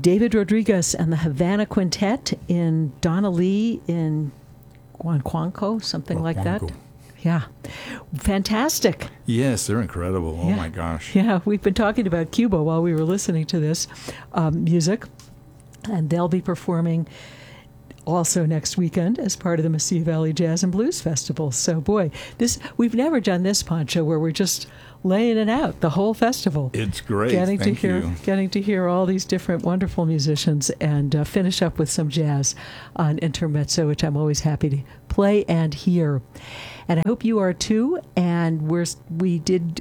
David Rodriguez and the Havana Quintet in Donna Lee in Guancuanco, something like that. Yeah. Fantastic. Yes, they're incredible. Oh, yeah. My gosh. Yeah, we've been talking about Cuba while we were listening to this music, and they'll be performing also next weekend as part of the Mesilla Valley Jazz and Blues Festival. So, boy, we've never done this, Pancho, where we're just laying it out, the whole festival. It's great. Getting to hear all these different wonderful musicians and finish up with some jazz on Intermezzo, which I'm always happy to play and hear. And I hope you are too. And we did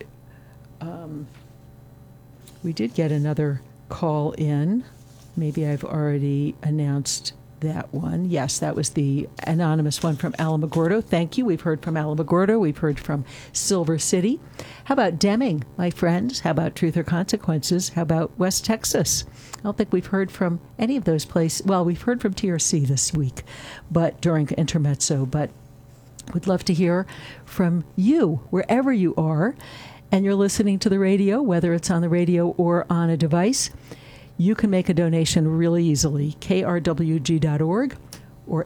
get another call in. Maybe I've already announced that one. Yes, that was the anonymous one from Alamogordo. Thank you. We've heard from Alamogordo. We've heard from Silver City. How about Deming, my friends? How about Truth or Consequences? How about West Texas? I don't think we've heard from any of those places. Well, we've heard from TRC this week, but during Intermezzo, but we'd love to hear from you, wherever you are, and you're listening to the radio, whether it's on the radio or on a device. You can make a donation really easily, krwg.org or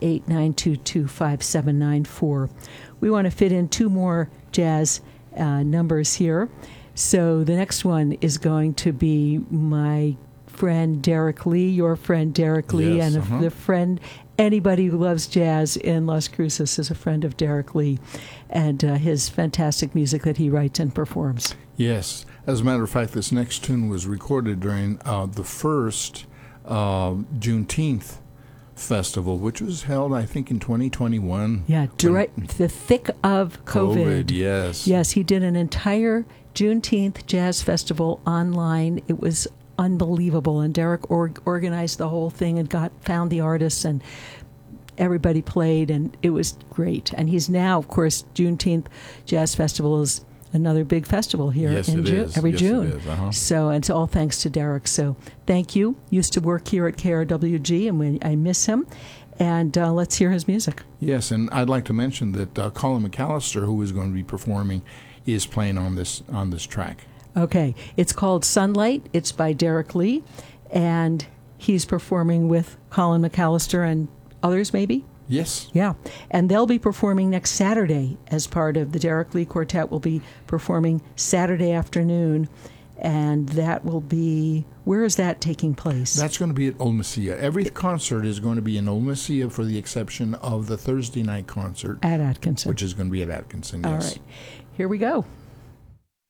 888-922-5794. We want to fit in two more jazz numbers here. So the next one is going to be my friend Derek Lee, your friend Derek Lee, yes, and the friend, anybody who loves jazz in Las Cruces is a friend of Derek Lee and his fantastic music that he writes and performs. Yes. As a matter of fact, this next tune was recorded during the first Juneteenth festival, which was held, I think, in 2021. Yeah, the thick of COVID. Yes. Yes, he did an entire Juneteenth jazz festival online. It was unbelievable, and Derek organized the whole thing and found the artists, and everybody played, and it was great. And he's now, of course, Juneteenth Jazz Festival is another big festival here in June, every June. It is. So, and it's all thanks to Derek. So, thank you. Used to work here at KRWG, and I miss him. And let's hear his music. Yes, and I'd like to mention that Colin McAllister, who is going to be performing, is playing on this track. Okay, it's called Sunlight. It's by Derek Lee, and he's performing with Colin McAllister and others, maybe. Yes. Yeah. And they'll be performing next Saturday as part of the Derek Lee Quartet will be performing Saturday afternoon. And that will be, where is that taking place? That's going to be at Old Mesilla. Every concert is going to be in Old Mesilla for the exception of the Thursday night concert. At Atkinson. Which is going to be at Atkinson, yes. All right. Here we go.